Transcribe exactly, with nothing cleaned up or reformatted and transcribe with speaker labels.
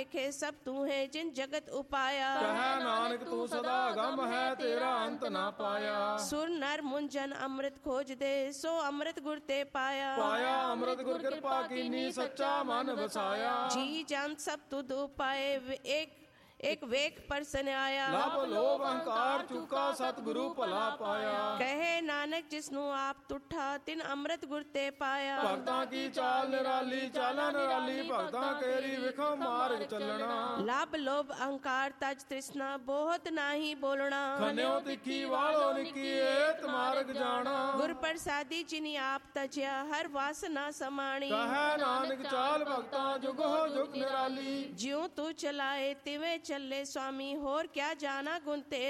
Speaker 1: ਵੇਖੇ ਸਭ ਤੂੰ ਹੈ ਜਿਨ ਜਗਤ ਉਪਾਇਆ।
Speaker 2: ਕਹੈ ਨਾਨਕ ਤੂੰ ਸਦਾ ਗਮ ਹੈ ਤੇਰਾ ਅੰਤ ਨਾ ਪਾਇਆ।
Speaker 1: ਸੁਰ ਨਰ ਮੁਨ ਜਨ ਅੰਮ੍ਰਿਤ ਖੋਜਦੇ ਸੋ ਅੰਮ੍ਰਿਤ ਗੁਰ ਤੇ ਪਾਇਆ।
Speaker 2: ਪਾਇਆ ਅੰਮ੍ਰਿਤ ਗੁਰ ਕਿਰਪਾ ਕੀਨੀ ਸੱਚਾ ਮਨ ਵਸਾਇਆ।
Speaker 1: ਜੀ ਜਨ ਸਭ ਤੁਧ ਉਪਾਏ ਇੱਕ ਇੱਕ ਵੇਖ ਪਰਸਨ ਆਇਆ।
Speaker 2: ਲਭ ਲੋਭ ਅਹੰਕਾਰ ਚੁਕਾ ਸਤਿਗੁਰੂ ਭਲਾ ਪਾਇਆ।
Speaker 1: ਕਹੇ ਨਾਨਕ ਜਿਸਨੂੰ ਆਪ ਤੁਠਾ ਤਿਨ ਅੰਮ੍ਰਿਤ ਗੁਰ ਤੇ ਪਾਇਆ।
Speaker 2: ਭਗਤਾਂ ਕੀ ਚਾਲ ਨਿਰਾਲੀ ਚਾਲਾਂ ਨਿਰਾਲੀ ਭਗਤਾਂ ਕੇਰੀ ਵਿਖੋ ਮਾਰਗ ਚੱਲਣਾ।
Speaker 1: ਲਭ ਲੋਭ ਅਹੰਕਾਰ ਤਜ ਤ੍ਰਿਸ਼ਨਾ ਬਹੁਤ ਨਾਹੀ ਬੋਲਣਾ।
Speaker 2: ਖੰਨਿਓ ਤਿੱਖੀ ਵਾਲੋ ਨਿੱਕੀ ਏਤ ਮਾਰਗ ਜਾਣਾ।
Speaker 1: ਗੁਰ ਪ੍ਰਸਾਦੀ ਜਿਨੀ ਆਪ ਤਜਿਆ ਹਰ ਵਾਸਨਾ ਸਮਾਣੀ।
Speaker 2: ਕਹੈ ਨਾਨਕ ਚਾਲ ਭਗਤਾਂ ਜੁਗੋ ਜੁਗ ਨਿਰਾਲੀ।
Speaker 1: ਜਿਉ ਤੂੰ ਚਲਾਏ ਤਿਵੇਂ ਚੱਲੇ ਸੁਆਮੀ ਹੋਰ ਕਿਆ ਜਾਣਾ ਗੁਣ ਤੇ